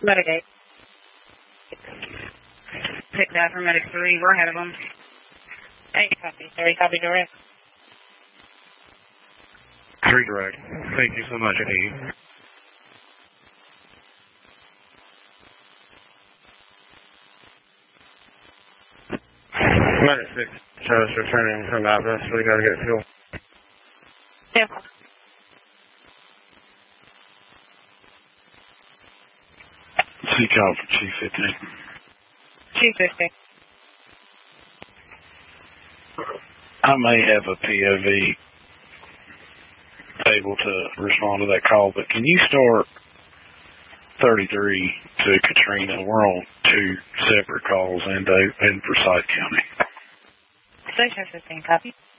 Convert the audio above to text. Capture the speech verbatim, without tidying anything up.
Medic. Picked out for Medic three. We're ahead of them. Eight copy. Three copy direct. Three direct. Thank you so much, Eddie. Medic six. Show us returning from Atlas. We gotta get fuel. Yep. Seek out for Chief fifty. Chief fifty. I may have a P O V able to respond to that call, but can you start thirty-three to Katrina? We're on two separate calls in, in Forsyth County. Station fifteen, copy.